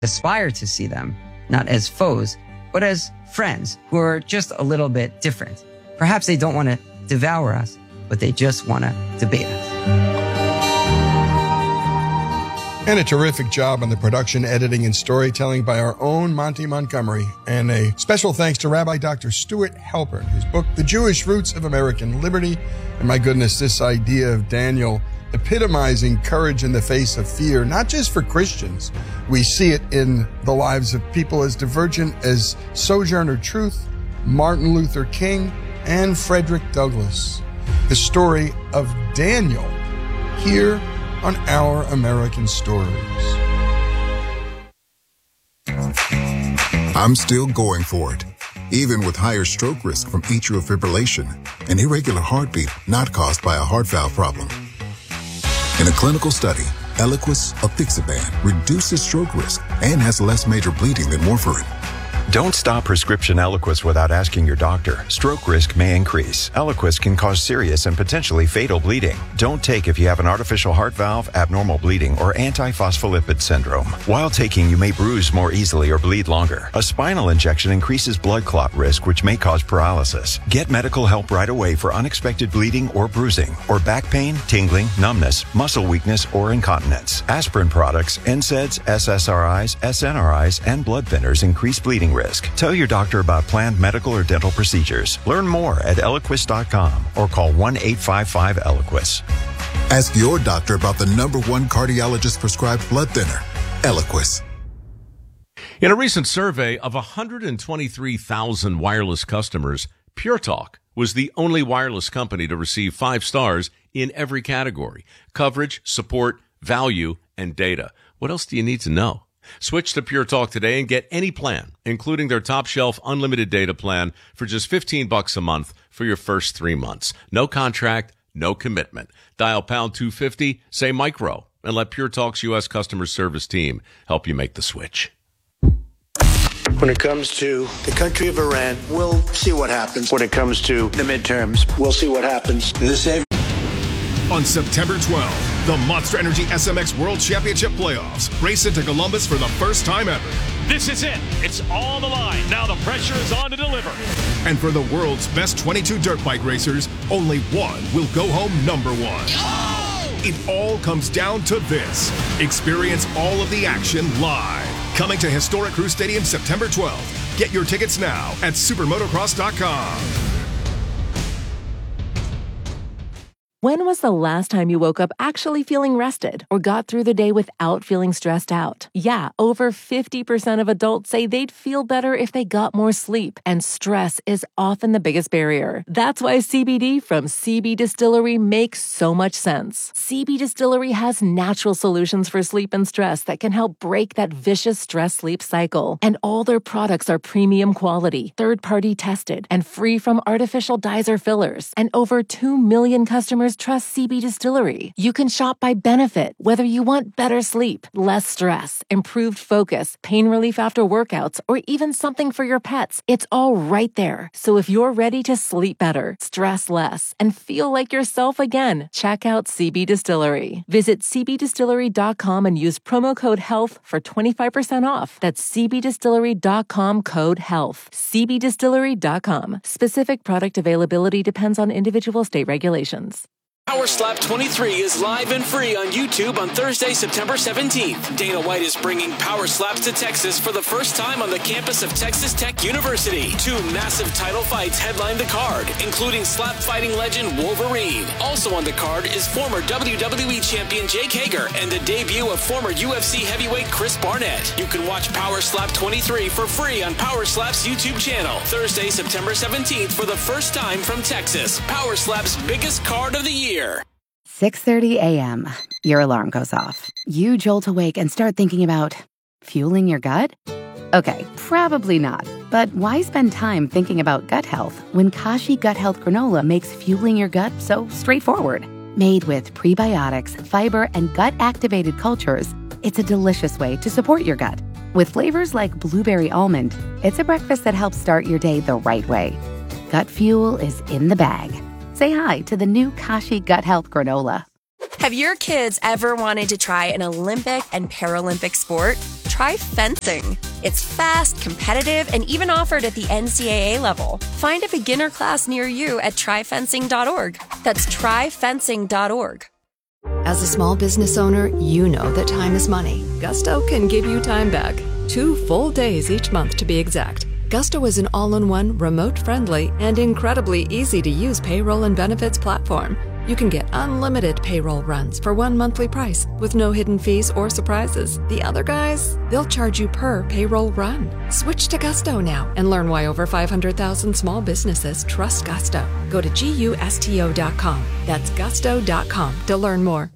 aspire to see them not as foes, but as friends who are just a little bit different. Perhaps they don't want to devour us, but they just want to debate us. And a terrific job on the production, editing, and storytelling by our own Monty Montgomery. And a special thanks to Rabbi Dr. Stuart Halpern, whose book, The Jewish Roots of American Liberty. And my goodness, this idea of Daniel epitomizing courage in the face of fear, not just for Christians. We see it in the lives of people as divergent as Sojourner Truth, Martin Luther King, and Frederick Douglass. The story of Daniel here on Our American Stories. I'm still going for it, even with higher stroke risk from atrial fibrillation, an irregular heartbeat not caused by a heart valve problem. In a clinical study, Eliquis apixaban reduces stroke risk and has less major bleeding than warfarin. Don't stop prescription Eliquis without asking your doctor. Stroke risk may increase. Eliquis can cause serious and potentially fatal bleeding. Don't take if you have an artificial heart valve, abnormal bleeding, or antiphospholipid syndrome. While taking, you may bruise more easily or bleed longer. A spinal injection increases blood clot risk, which may cause paralysis. Get medical help right away for unexpected bleeding or bruising, or back pain, tingling, numbness, muscle weakness, or incontinence. Aspirin products, NSAIDs, SSRIs, SNRIs, and blood thinners increase bleeding risk. Tell your doctor about planned medical or dental procedures. Learn more at Eliquis.com or call 1-855-ELIQUIS. Ask your doctor about the #1 cardiologist-prescribed blood thinner, Eliquis. In a recent survey of 123,000 wireless customers, Pure Talk was the only wireless company to receive 5 stars in every category: coverage, support, value, and data. What else do you need to know? Switch to Pure Talk today and get any plan, including their top shelf unlimited data plan, for just $15 a month for your first 3 months. No contract, no commitment. Dial pound 250, say micro, and let Pure Talk's U.S. customer service team help you make the switch. When it comes to the country of Iran, we'll see what happens. When it comes to the midterms, we'll see what happens. On September 12th, the Monster Energy SMX World Championship Playoffs race into Columbus for the first time ever. This is it. It's on the line. Now the pressure is on to deliver. And for the world's best 22 dirt bike racers, only one will go home #1. Oh! It all comes down to this. Experience all of the action live. Coming to Historic Crew Stadium September 12th. Get your tickets now at supermotocross.com. When was the last time you woke up actually feeling rested or got through the day without feeling stressed out? Yeah, over 50% of adults say they'd feel better if they got more sleep, and stress is often the biggest barrier. That's why CBD from CB Distillery makes so much sense. CB Distillery has natural solutions for sleep and stress that can help break that vicious stress-sleep cycle. And all their products are premium quality, third-party tested, and free from artificial dyes or fillers. And over 2 million customers trust CB Distillery. You can shop by benefit, whether you want better sleep, less stress, improved focus, pain relief after workouts, or even something for your pets. It's all right there. So if you're ready to sleep better, stress less, and feel like yourself again, check out CB Distillery. Visit cbdistillery.com and use promo code HEALTH for 25% off. That's cbdistillery.com, code HEALTH. cbdistillery.com. Specific product availability depends on individual state regulations. Power Slap 23 is live and free on YouTube on Thursday, September 17th. Dana White is bringing Power Slaps to Texas for the first time on the campus of Texas Tech University. 2 massive title fights headline the card, including slap fighting legend Wolverine. Also on the card is former WWE champion Jake Hager and the debut of former UFC heavyweight Chris Barnett. You can watch Power Slap 23 for free on Power Slap's YouTube channel. Thursday, September 17th for the first time from Texas. Power Slap's biggest card of the year. 6:30 a.m. Your alarm goes off. You jolt awake and start thinking about fueling your gut? Okay, probably not. But why spend time thinking about gut health when Kashi Gut Health Granola makes fueling your gut so straightforward? Made with prebiotics, fiber, and gut-activated cultures, it's a delicious way to support your gut. With flavors like blueberry almond, it's a breakfast that helps start your day the right way. Gut fuel is in the bag. Say hi to the new Kashi Gut Health Granola. Have your kids ever wanted to try an Olympic and Paralympic sport? Try try fencing. It's fast, competitive, and even offered at the NCAA level. Find a beginner class near you at tryfencing.org. That's tryfencing.org. As a small business owner, you know that time is money. Gusto can give you time back. 2 full days each month to be exact. Gusto is an all-in-one, remote-friendly, and incredibly easy-to-use payroll and benefits platform. You can get unlimited payroll runs for one monthly price with no hidden fees or surprises. The other guys, they'll charge you per payroll run. Switch to Gusto now and learn why over 500,000 small businesses trust Gusto. Go to GUSTO.com. That's gusto.com to learn more.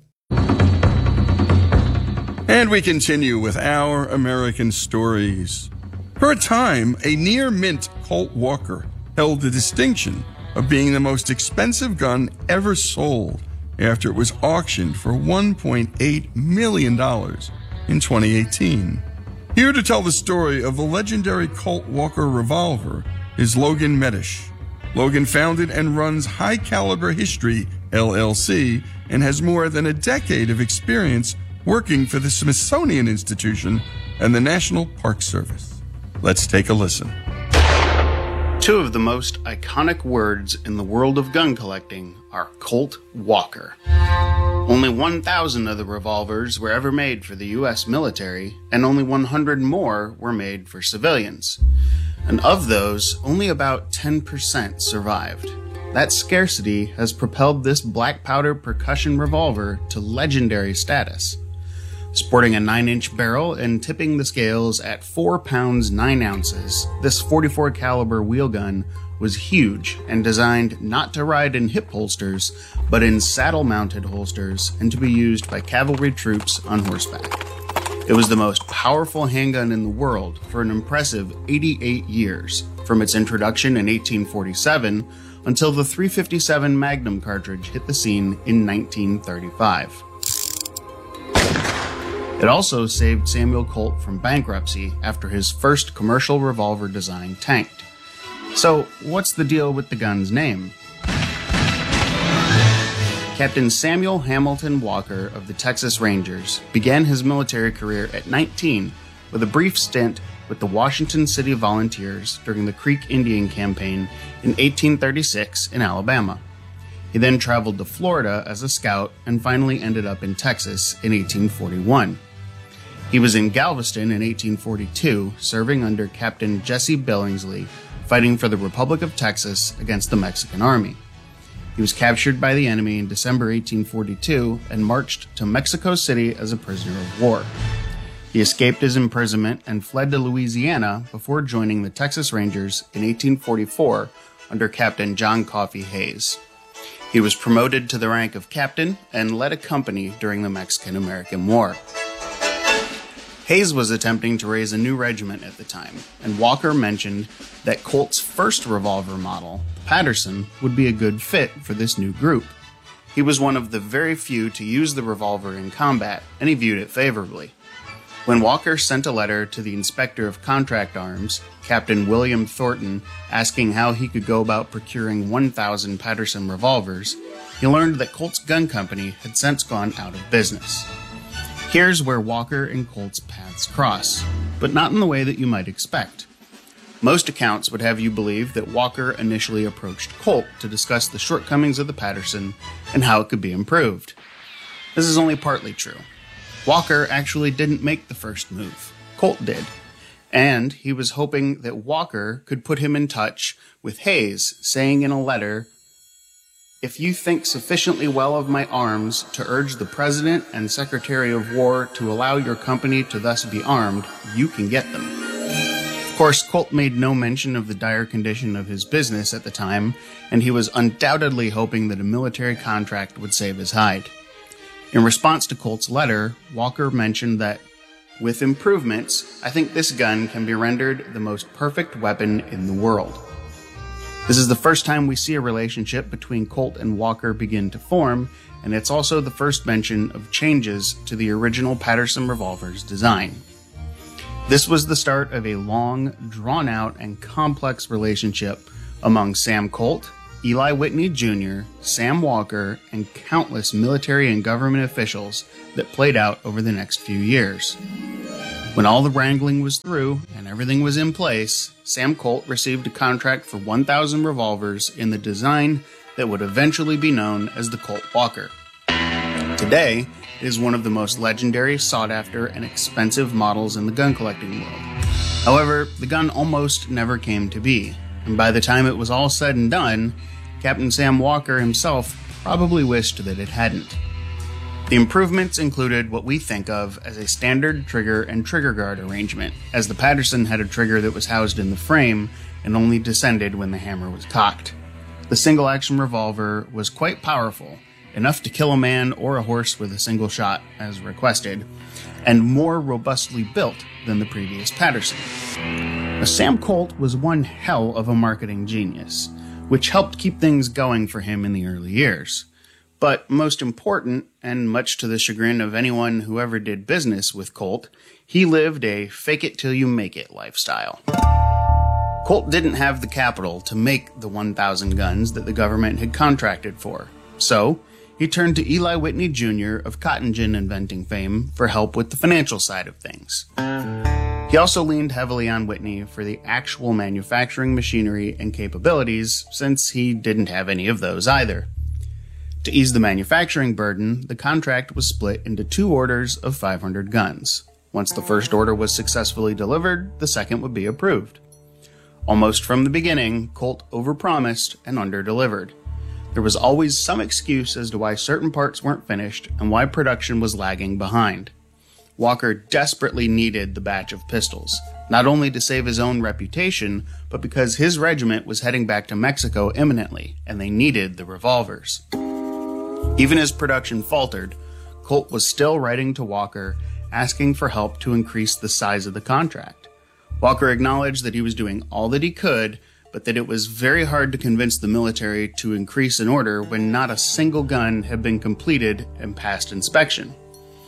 And we continue with Our American Stories. For a time, a near-mint Colt Walker held the distinction of being the most expensive gun ever sold after it was auctioned for $1.8 million in 2018. Here to tell the story of the legendary Colt Walker revolver is Logan Medish. Logan founded and runs High Caliber History, LLC, and has more than a decade of experience working for the Smithsonian Institution and the National Park Service. Let's take a listen. Two of the most iconic words in the world of gun collecting are Colt Walker. Only 1,000 of the revolvers were ever made for the U.S. military, and only 100 more were made for civilians. And of those, only about 10% survived. That scarcity has propelled this black powder percussion revolver to legendary status. Sporting a 9-inch barrel and tipping the scales at 4 pounds 9 ounces, this .44 caliber wheel gun was huge and designed not to ride in hip holsters, but in saddle-mounted holsters and to be used by cavalry troops on horseback. It was the most powerful handgun in the world for an impressive 88 years, from its introduction in 1847 until the .357 Magnum cartridge hit the scene in 1935. It also saved Samuel Colt from bankruptcy after his first commercial revolver design tanked. So, what's the deal with the gun's name? Captain Samuel Hamilton Walker of the Texas Rangers began his military career at 19 with a brief stint with the Washington City Volunteers during the Creek Indian Campaign in 1836 in Alabama. He then traveled to Florida as a scout and finally ended up in Texas in 1841. He was in Galveston in 1842, serving under Captain Jesse Billingsley, fighting for the Republic of Texas against the Mexican Army. He was captured by the enemy in December 1842 and marched to Mexico City as a prisoner of war. He escaped his imprisonment and fled to Louisiana before joining the Texas Rangers in 1844 under Captain John Coffee Hayes. He was promoted to the rank of captain and led a company during the Mexican-American War. Hayes was attempting to raise a new regiment at the time, and Walker mentioned that Colt's first revolver model, Patterson, would be a good fit for this new group. He was one of the very few to use the revolver in combat, and he viewed it favorably. When Walker sent a letter to the Inspector of Contract Arms, Captain William Thornton, asking how he could go about procuring 1,000 Patterson revolvers, he learned that Colt's Gun Company had since gone out of business. Here's where Walker and Colt's paths cross, but not in the way that you might expect. Most accounts would have you believe that Walker initially approached Colt to discuss the shortcomings of the Patterson and how it could be improved. This is only partly true. Walker actually didn't make the first move. Colt did. And he was hoping that Walker could put him in touch with Hayes, saying in a letter, "If you think sufficiently well of my arms to urge the President and Secretary of War to allow your company to thus be armed, you can get them." Of course, Colt made no mention of the dire condition of his business at the time, and he was undoubtedly hoping that a military contract would save his hide. In response to Colt's letter, Walker mentioned that, "With improvements, I think this gun can be rendered the most perfect weapon in the world." This is the first time we see a relationship between Colt and Walker begin to form, and it's also the first mention of changes to the original Patterson revolver's design. This was the start of a long, drawn-out, and complex relationship among Sam Colt, Eli Whitney Jr., Sam Walker, and countless military and government officials that played out over the next few years. When all the wrangling was through and everything was in place, Sam Colt received a contract for 1,000 revolvers in the design that would eventually be known as the Colt Walker. Today, it is one of the most legendary, sought-after, and expensive models in the gun collecting world. However, the gun almost never came to be, and by the time it was all said and done, Captain Sam Walker himself probably wished that it hadn't. The improvements included what we think of as a standard trigger and trigger guard arrangement, as the Patterson had a trigger that was housed in the frame and only descended when the hammer was cocked. The single-action revolver was quite powerful, enough to kill a man or a horse with a single shot, as requested, and more robustly built than the previous Patterson. Sam Colt was one hell of a marketing genius, which helped keep things going for him in the early years. But most important, and much to the chagrin of anyone who ever did business with Colt, he lived a fake-it-till-you-make-it lifestyle. Colt didn't have the capital to make the 1,000 guns that the government had contracted for, so he turned to Eli Whitney Jr. of cotton gin inventing fame for help with the financial side of things. He also leaned heavily on Whitney for the actual manufacturing machinery and capabilities, since he didn't have any of those either. To ease the manufacturing burden, the contract was split into 2 orders of 500 guns. Once the first order was successfully delivered, the second would be approved. Almost from the beginning, Colt overpromised and underdelivered. There was always some excuse as to why certain parts weren't finished and why production was lagging behind. Walker desperately needed the batch of pistols, not only to save his own reputation, but because his regiment was heading back to Mexico imminently, and they needed the revolvers. Even as production faltered, Colt was still writing to Walker, asking for help to increase the size of the contract. Walker acknowledged that he was doing all that he could, but that it was very hard to convince the military to increase an order when not a single gun had been completed and passed inspection.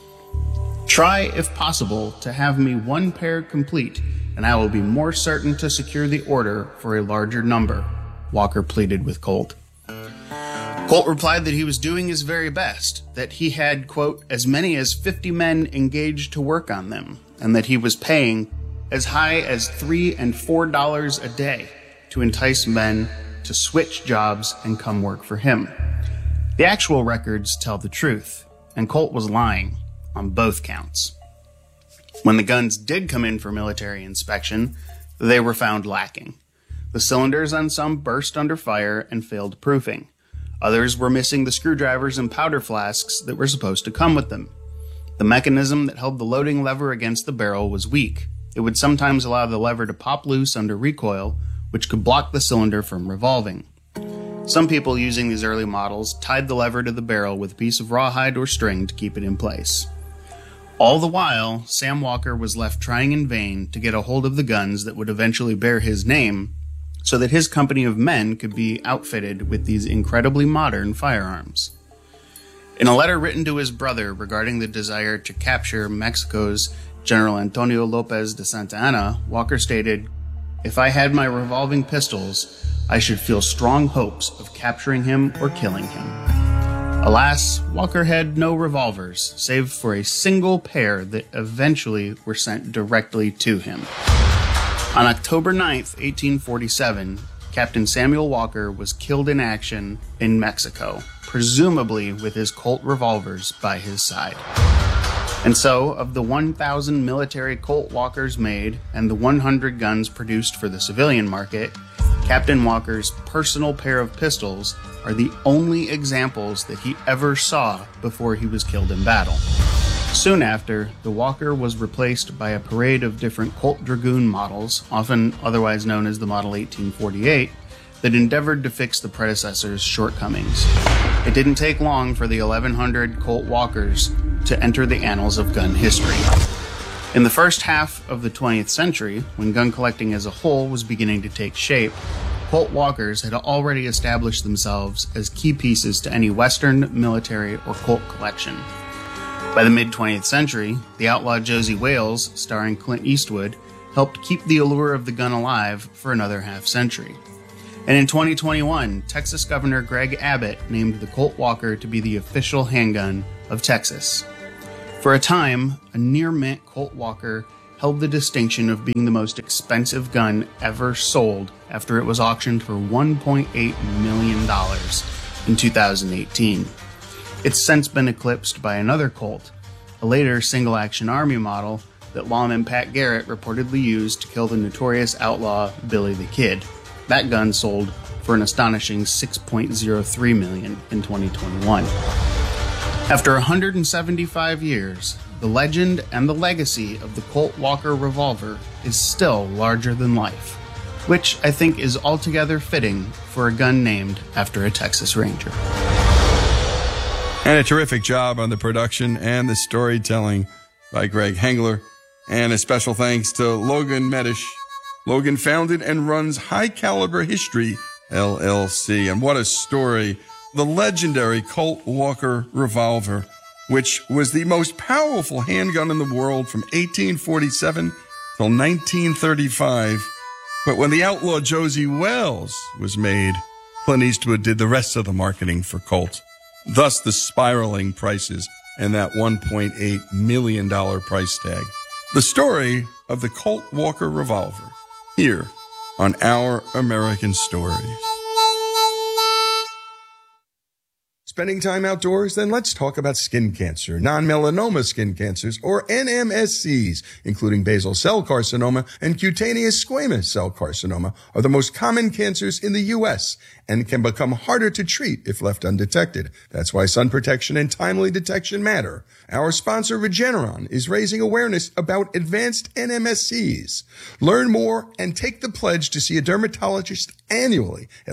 Try, if possible, to have me 1 pair complete, and I will be more certain to secure the order for a larger number, Walker pleaded with Colt. Colt replied that he was doing his very best, that he had, quote, as many as 50 men engaged to work on them, and that he was paying as high as $3 and $4 a day to entice men to switch jobs and come work for him. The actual records tell the truth, and Colt was lying on both counts. When the guns did come in for military inspection, they were found lacking. The cylinders on some burst under fire and failed proofing. Others were missing the screwdrivers and powder flasks that were supposed to come with them. The mechanism that held the loading lever against the barrel was weak. It would sometimes allow the lever to pop loose under recoil, which could block the cylinder from revolving. Some people using these early models tied the lever to the barrel with a piece of rawhide or string to keep it in place. All the while, Sam Walker was left trying in vain to get a hold of the guns that would eventually bear his name, so that his company of men could be outfitted with these incredibly modern firearms. In a letter written to his brother regarding the desire to capture Mexico's General Antonio Lopez de Santa Anna, Walker stated, "If I had my revolving pistols, I should feel strong hopes of capturing him or killing him." Alas, Walker had no revolvers, save for a single pair that eventually were sent directly to him. On October 9th, 1847, Captain Samuel Walker was killed in action in Mexico, presumably with his Colt revolvers by his side. And so, of the 1,000 military Colt Walkers made and the 100 guns produced for the civilian market, Captain Walker's personal pair of pistols are the only examples that he ever saw before he was killed in battle. Soon after, the Walker was replaced by a parade of different Colt Dragoon models, often otherwise known as the Model 1848, that endeavored to fix the predecessor's shortcomings. It didn't take long for the 1,100 Colt Walkers to enter the annals of gun history. In the first half of the 20th century, when gun collecting as a whole was beginning to take shape, Colt Walkers had already established themselves as key pieces to any Western, military, or Colt collection. By the mid-20th century, the outlaw Josie Wales, starring Clint Eastwood, helped keep the allure of the gun alive for another half-century. And in 2021, Texas Governor Greg Abbott named the Colt Walker to be the official handgun of Texas. For a time, a near-mint Colt Walker held the distinction of being the most expensive gun ever sold after it was auctioned for $1.8 million in 2018. It's since been eclipsed by another Colt, a later single-action Army model that lawman Pat Garrett reportedly used to kill the notorious outlaw Billy the Kid. That gun sold for an astonishing $6.03 million in 2021. After 175 years, the legend and the legacy of the Colt Walker revolver is still larger than life, which I think is altogether fitting for a gun named after a Texas Ranger. And a terrific job on the production and the storytelling by Greg Hengler. And a special thanks to Logan Medish. Logan founded and runs High Caliber History, LLC. And what a story. The legendary Colt Walker revolver, which was the most powerful handgun in the world from 1847 till 1935. But when the outlaw Josie Wells was made, Clint Eastwood did the rest of the marketing for Colt. Thus the spiraling prices and that $1.8 million price tag. The story of the Colt Walker revolver, here on Our American Stories. Spending time outdoors? Then let's talk about skin cancer, non-melanoma skin cancers, or NMSCs, including basal cell carcinoma and cutaneous squamous cell carcinoma, are the most common cancers in the U.S. and can become harder to treat if left undetected. That's why sun protection and timely detection matter. Our sponsor, Regeneron, is raising awareness about advanced NMSCs. Learn more and take the pledge to see a dermatologist annually at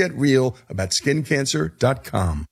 letsgetrealaboutSkinCancer.com.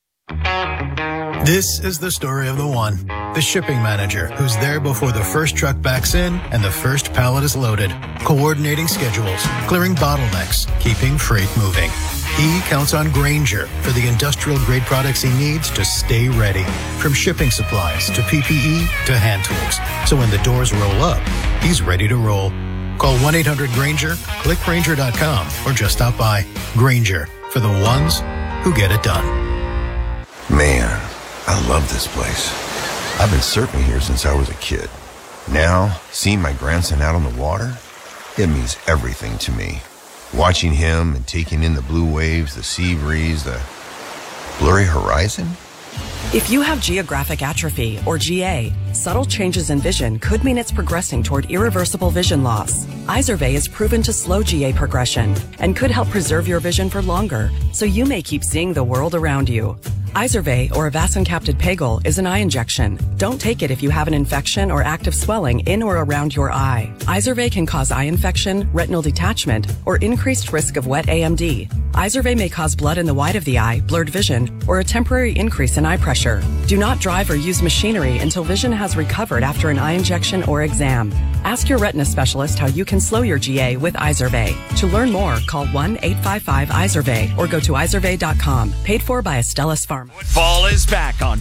This is the story of the one, the shipping manager, who's there before the first truck backs in and the first pallet is loaded, coordinating schedules, clearing bottlenecks, keeping freight moving. He counts on Grainger for the industrial-grade products he needs to stay ready, from shipping supplies to PPE to hand tools. So when the doors roll up, he's ready to roll. Call 1-800-GRAINGER, click Grainger.com, or just stop by. Grainger, for the ones who get it done. Man, I love this place. I've been surfing here since I was a kid. Now, seeing my grandson out on the water, it means everything to me. Watching him and taking in the blue waves, the sea breeze, the blurry horizon. If you have geographic atrophy, or GA, subtle changes in vision could mean it's progressing toward irreversible vision loss. Izervay is proven to slow GA progression and could help preserve your vision for longer, so you may keep seeing the world around you. Izervay, or avacincaptad pegol, is an eye injection. Don't take it if you have an infection or active swelling in or around your eye. Izervay can cause eye infection, retinal detachment, or increased risk of wet AMD. Izervay may cause blood in the white of the eye, blurred vision, or a temporary increase in eye pressure. Do not drive or use machinery until vision has recovered after an eye injection or exam. Ask your retina specialist how you can slow your GA with Izervay. To learn more, call 1-855-IZERVAY or go to izervay.com. Paid for by Astellas Pharma. Football is back on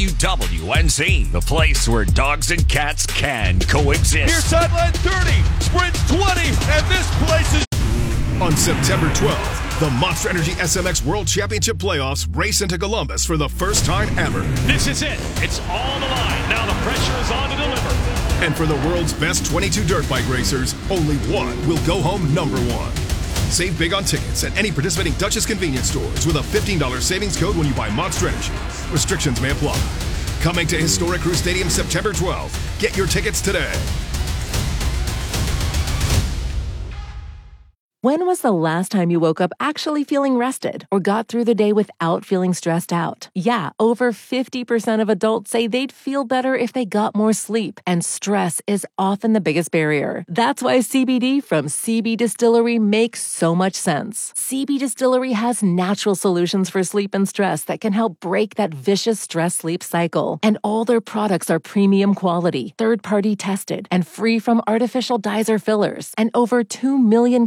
WWNZ, the place where dogs and cats can coexist. Here's sideline 30, sprint 20, and this place is... On September 12th, the Monster Energy SMX World Championship Playoffs race into Columbus for the first time ever. This is it. It's all on the line. Now the pressure is on to deliver. And for the world's best 22 dirt bike racers, only one will go home number one. Save big on tickets at any participating Duchess convenience stores with a $15 savings code when you buy Monster Energy. Restrictions may apply. Coming to Historic Crew Stadium September 12th. Get your tickets today. When was the last time you woke up actually feeling rested or got through the day without feeling stressed out? Yeah, over 50% of adults say they'd feel better if they got more sleep, and stress is often the biggest barrier. That's why CBD from CB Distillery makes so much sense. CB Distillery has natural solutions for sleep and stress that can help break that vicious stress-sleep cycle. And all their products are premium quality, third-party tested, and free from artificial dyes or fillers. And over 2 million customers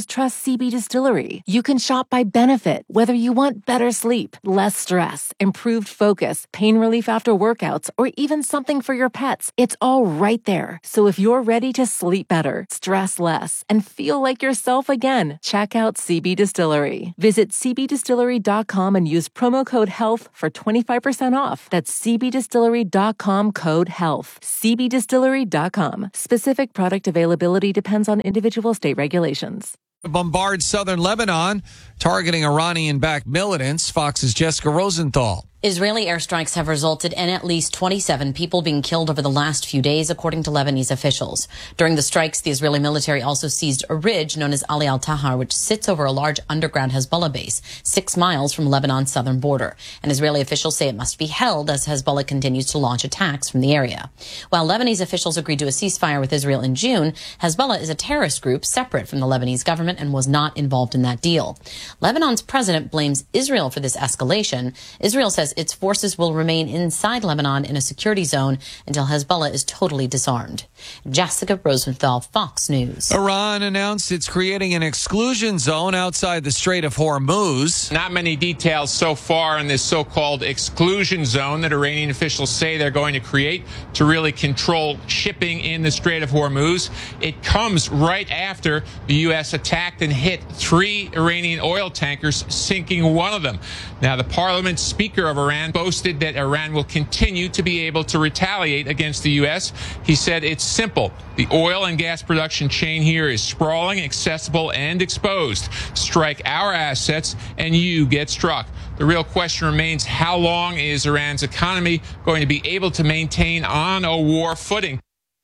customers trust CB Distillery. You can shop by benefit, whether you want better sleep, less stress, improved focus, pain relief after workouts, or even something for your pets. It's all right there. So if you're ready to sleep better, stress less, and feel like yourself again, check out CB Distillery. Visit cbdistillery.com and use promo code HEALTH for 25% off. That's cbdistillery.com, code HEALTH. cbdistillery.com. Specific product availability depends on individual state regulations. Bombard southern Lebanon, targeting Iranian-backed militants. Fox's Jessica Rosenthal. Israeli airstrikes have resulted in at least 27 people being killed over the last few days, according to Lebanese officials. During the strikes, the Israeli military also seized a ridge known as Ali al-Tahar, which sits over a large underground Hezbollah base 6 miles from Lebanon's southern border. And Israeli officials say it must be held as Hezbollah continues to launch attacks from the area. While Lebanese officials agreed to a ceasefire with Israel in June, Hezbollah is a terrorist group separate from the Lebanese government and was not involved in that deal. Lebanon's president blames Israel for this escalation. Israel says its forces will remain inside Lebanon in a security zone until Hezbollah is totally disarmed. Jessica Rosenthal, Fox News. Iran announced it's creating an exclusion zone outside the Strait of Hormuz. Not many details so far in this so-called exclusion zone that Iranian officials say they're going to create to really control shipping in the Strait of Hormuz. It comes right after the U.S. attacked and hit 3 Iranian oil tankers, sinking one of them. Now, the parliament speaker of Iran boasted that Iran will continue to be able to retaliate against the U.S. He said it's simple. The oil and gas production chain here is sprawling, accessible, and exposed. Strike our assets, and you get struck. The real question remains, how long is Iran's economy going to be able to maintain on a war footing?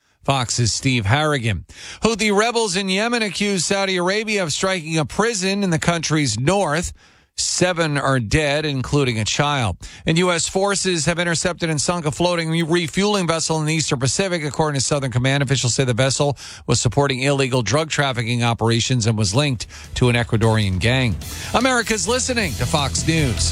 Fox's Steve Harrigan. Houthi rebels in Yemen accuse Saudi Arabia of striking a prison in the country's north. 7 are dead, including a child. And U.S. forces have intercepted and sunk a floating refueling vessel in the Eastern Pacific, according to Southern Command. Officials say the vessel was supporting illegal drug trafficking operations and was linked to an Ecuadorian gang. America's listening to Fox News.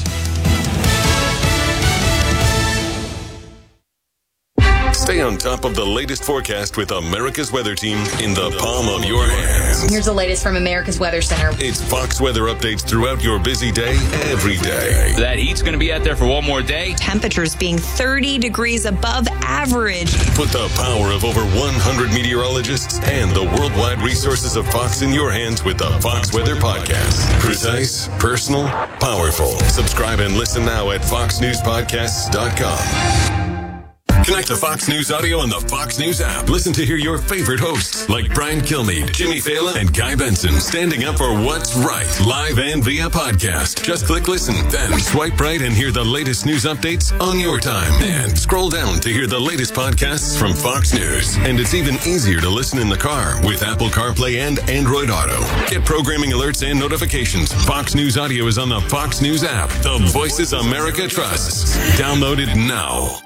Stay on top of the latest forecast with America's Weather Team in the palm of your hands. Here's the latest from America's Weather Center. It's Fox weather updates throughout your busy day, every day. That heat's going to be out there for one more day. Temperatures being 30 degrees above average. Put the power of over 100 meteorologists and the worldwide resources of Fox in your hands with the Fox Weather Podcast. Precise, personal, powerful. Subscribe and listen now at foxnewspodcasts.com. Connect to Fox News Audio on the Fox News app. Listen to hear your favorite hosts like Brian Kilmeade, Jimmy Fallon, and Guy Benson standing up for what's right, live and via podcast. Just click listen, then swipe right and hear the latest news updates on your time. And scroll down to hear the latest podcasts from Fox News. And it's even easier to listen in the car with Apple CarPlay and Android Auto. Get programming alerts and notifications. Fox News Audio is on the Fox News app. The voices America trusts. Download it now.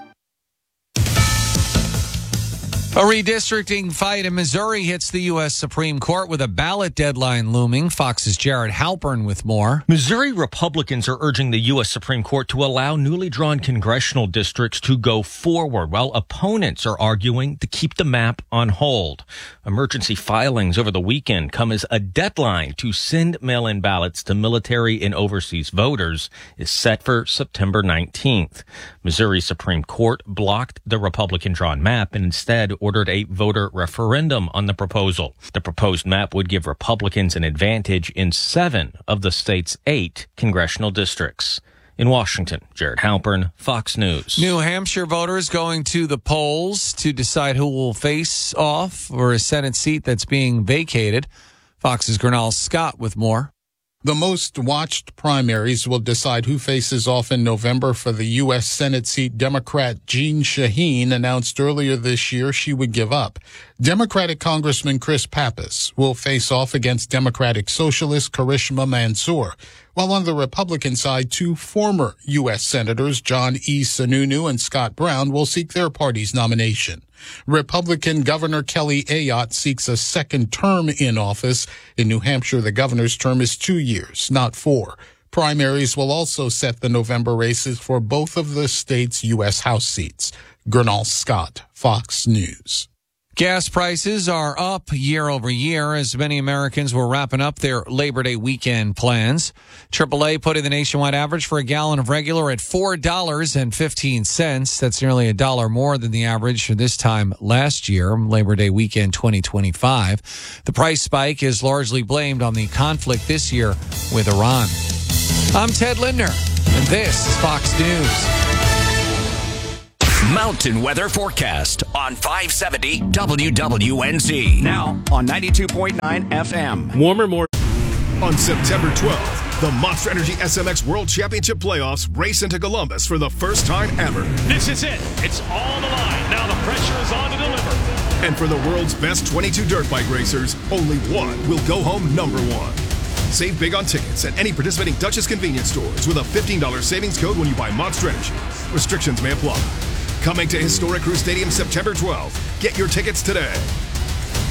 A redistricting fight in Missouri hits the U.S. Supreme Court with a ballot deadline looming. Fox's Jared Halpern with more. Missouri Republicans are urging the U.S. Supreme Court to allow newly drawn congressional districts to go forward, while opponents are arguing to keep the map on hold. Emergency filings over the weekend come as a deadline to send mail-in ballots to military and overseas voters is set for September 19th. Missouri Supreme Court blocked the Republican-drawn map and instead ordered a voter referendum on the proposal. The proposed map would give Republicans an advantage in 7 of the state's 8 congressional districts. In Washington, Jared Halpern, Fox News. New Hampshire voters going to the polls to decide who will face off for a Senate seat that's being vacated. Fox's Gernal Scott with more. The most watched primaries will decide who faces off in November for the U.S. Senate seat Democrat Jeanne Shaheen announced earlier this year she would give up. Democratic Congressman Chris Pappas will face off against Democratic Socialist Karishma Mansour, while on the Republican side, 2 former U.S. Senators, John E. Sununu and Scott Brown, will seek their party's nomination. Republican Governor Kelly Ayotte seeks a second term in office. In New Hampshire, the governor's term is 2 years, not 4. Primaries will also set the November races for both of the state's U.S. House seats. Gernal Scott, Fox News. Gas prices are up year over year as many Americans were wrapping up their Labor Day weekend plans. AAA putting the nationwide average for a gallon of regular at $4.15. That's nearly $1 more than the average for this time last year, Labor Day weekend 2025. The price spike is largely blamed on the conflict this year with Iran. I'm Ted Lindner, and this is Fox News. Mountain weather forecast on 570 WWNZ. Now on 92.9 FM. Warmer more. On September 12th, the Monster Energy SMX World Championship Playoffs race into Columbus for the first time ever. This is it. It's on the line. Now the pressure is on to deliver. And for the world's best 22 dirt bike racers, only one will go home number one. Save big on tickets at any participating Dutchess convenience stores with a $15 savings code when you buy Monster Energy. Restrictions may apply. Coming to historic Crew Stadium September 12th. Get your tickets today.